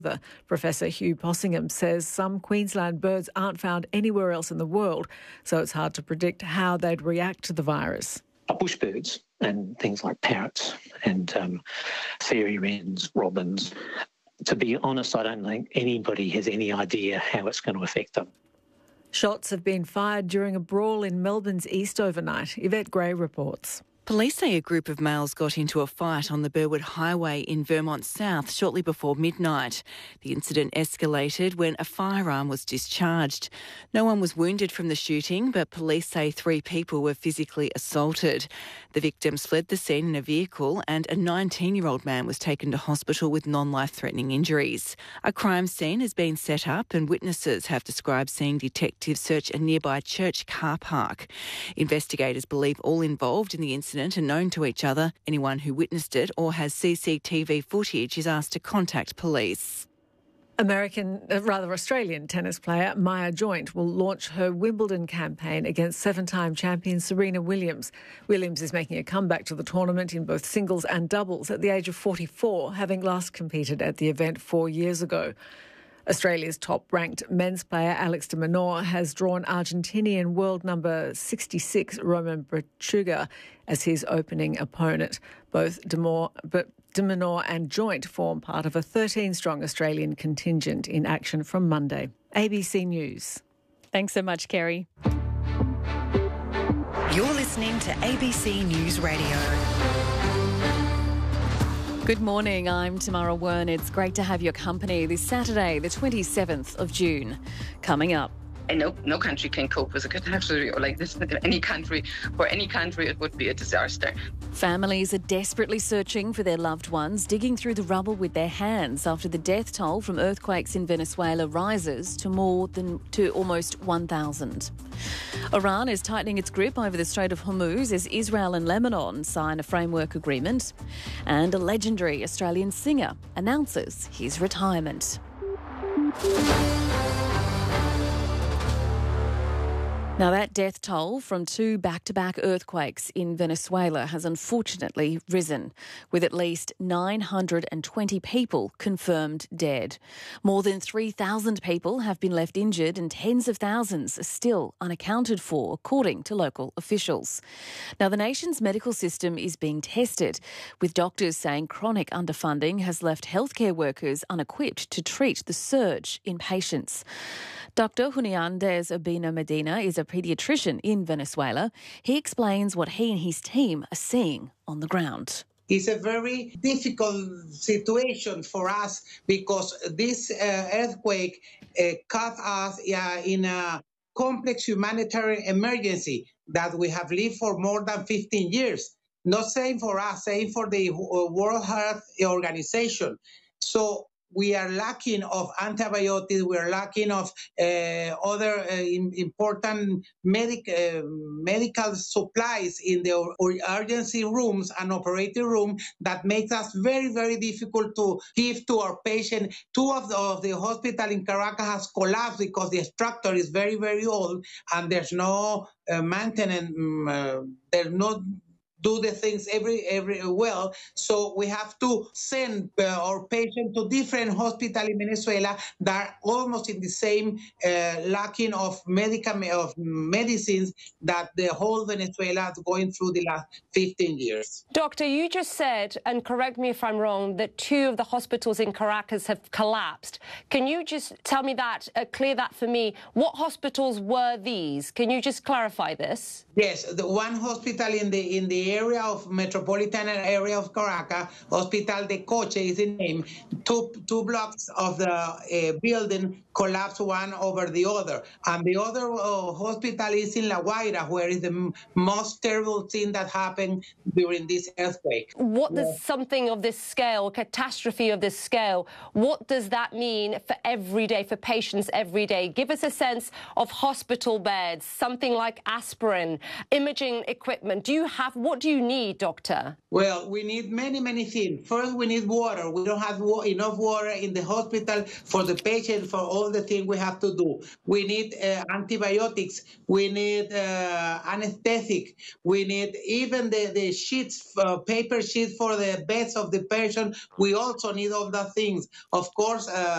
Professor Hugh Possingham says some Queensland birds aren't found anywhere else in the world, so it's hard to predict how they'd react to the virus. Bush birds and things like parrots and fairy wrens, robins. To be honest, I don't think anybody has any idea how it's going to affect them. Shots have been fired during a brawl in Melbourne's east overnight. Yvette Gray reports. Police say a group of males got into a fight on the Burwood Highway in Vermont South shortly before midnight. The incident escalated when a firearm was discharged. No one was wounded from the shooting, but police say 3 people were physically assaulted. The victims fled the scene in a vehicle and a 19-year-old man was taken to hospital with non-life-threatening injuries. A crime scene has been set up and witnesses have described seeing detectives search a nearby church car park. Investigators believe all involved in the incident are known to each other. Anyone who witnessed it or has CCTV footage is asked to contact police. Australian tennis player Maya Joint will launch her Wimbledon campaign against 7-time champion Serena Williams. Williams is making a comeback to the tournament in both singles and doubles at the age of 44, having last competed at the event 4 years ago. Australia's top-ranked men's player Alex de Minaur has drawn Argentinian world number 66 Roman Brachuga as his opening opponent. Both de Minaur and Joint form part of a 13-strong Australian contingent in action from Monday. ABC News. Thanks so much, Kerry. You're listening to ABC News Radio. Good morning, I'm Tamara Wern. It's great to have your company this Saturday, the 27th of June. Coming up. And no country can cope with a catastrophe like this. For any country, it would be a disaster. Families are desperately searching for their loved ones, digging through the rubble with their hands after the death toll from earthquakes in Venezuela rises to almost 1,000. Iran is tightening its grip over the Strait of Hormuz as Israel and Lebanon sign a framework agreement. And a legendary Australian singer announces his retirement. Now, that death toll from 2 back-to-back earthquakes in Venezuela has unfortunately risen, with at least 920 people confirmed dead. More than 3,000 people have been left injured and tens of thousands are still unaccounted for, according to local officials. Now, the nation's medical system is being tested, with doctors saying chronic underfunding has left healthcare workers unequipped to treat the surge in patients. Dr. Hernandez Urbina Medina is a paediatrician in Venezuela. He explains what he and his team are seeing on the ground. It's a very difficult situation for us because this earthquake caught us in a complex humanitarian emergency that we have lived for more than 15 years. Not same for us, same for the World Health Organization. So we are lacking of antibiotics, we are lacking of other important medical supplies in the emergency rooms and operating room that makes us very, very difficult to give to our patient. 2 of the hospital in Caracas has collapsed because the structure is very, very old and there's no maintenance, there's no do the things every well. So we have to send our patient to different hospitals in Venezuela that are almost in the same lacking of medicines that the whole Venezuela is going through the last 15 years. Doctor, you just said, and correct me if I'm wrong, that 2 of the hospitals in Caracas have collapsed. Can you just tell me that, clear that for me? What hospitals were these? Can you just clarify this? Yes, the one hospital in the area of metropolitan area of Caracas, Hospital de Coche is the name. Two blocks of the building collapsed one over the other, and the other hospital is in La Guaira, where is the most terrible thing that happened during this earthquake. What does something of this scale, catastrophe of this scale, what does that mean for every day, for patients every day? Give us a sense of hospital beds, something like aspirin, imaging equipment. What do you need, doctor? Well, we need many things. First, we need water. We don't have enough water in the hospital for the patient, for all all the things we have to do. We need antibiotics. We need anesthetic. We need even the sheets, paper sheets for the beds of the patient. We also need all the things. Of course,